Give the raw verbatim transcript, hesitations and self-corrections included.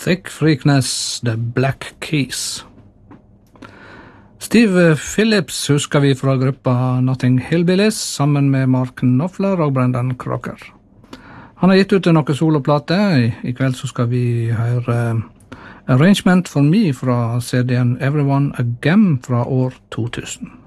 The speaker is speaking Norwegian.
Thick Freakness, The Black Keys. Steve Phillips husker vi fra gruppa Nothing Hillbillies, sammen med Mark Knopfler og Brendan Crocker. Han har gitt ut noen soloplate. I, I kveld så skal vi høre uh, Arrangement for Me fra C D-en Everyone Again fra år to tusen.